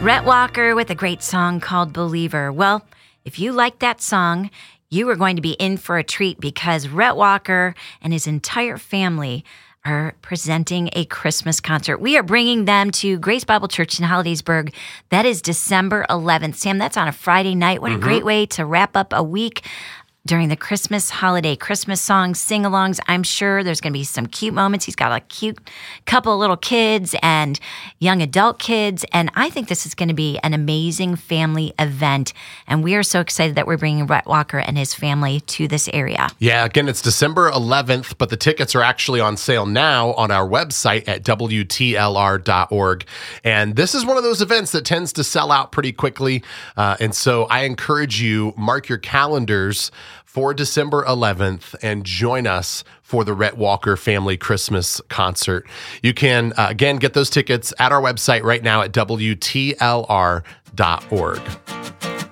Rhett Walker with a great song called Believer. Well, if you like that song, you are going to be in for a treat because Rhett Walker and his entire family are presenting a Christmas concert. We are bringing them to Grace Bible Church in Hollidaysburg. That is December 11th. Sam, that's on a Friday night. What a great way to wrap up a week during the Christmas holiday. Christmas songs, sing-alongs. I'm sure there's going to be some cute moments. He's got a cute couple of little kids and young adult kids, and I think this is going to be an amazing family event, and we are so excited that we're bringing Rhett Walker and his family to this area. Yeah, again, it's December 11th, but the tickets are actually on sale now on our website at WTLR.org, and this is one of those events that tends to sell out pretty quickly, and so I encourage you, mark your calendars for December 11th and join us for the Rhett Walker Family Christmas Concert. You can, again, get those tickets at our website right now at WTLR.org.